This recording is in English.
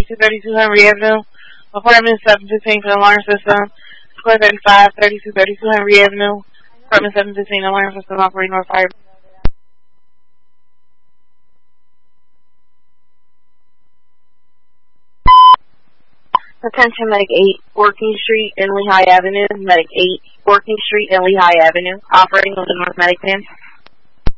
3232 Henry Avenue. Apartment 715 for the alarm system. Square 35, 3232 Henry Avenue. Apartment 715, alarm system operating on fire. Attention Medic 8, Working Street and Lehigh Avenue. Medic 8, Working Street and Lehigh Avenue. Operating on the North Medic van.